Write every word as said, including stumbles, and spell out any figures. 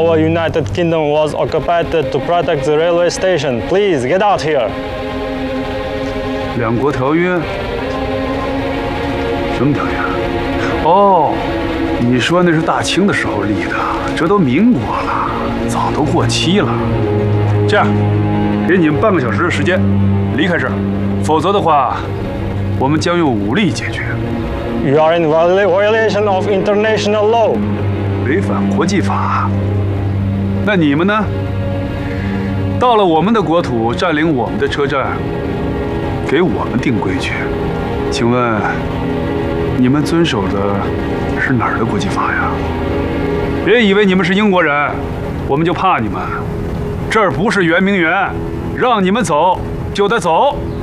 our United Kingdom was occupied to protect the railway station. Please get out here. 两国条约？什么条约？哦，你说那是大清的时候立的，这都民国了，早都过期了。这样，给你们半个小时的时间离开这儿，否则的话，我们将用武力解决。 You are in violation of international law. 违反国际法。那你们呢？到了我们的国土，占领我们的车站。 给我们定规矩，请问你们遵守的是哪儿的国际法呀？别以为你们是英国人，我们就怕你们。这儿不是圆明园，让你们走就得走。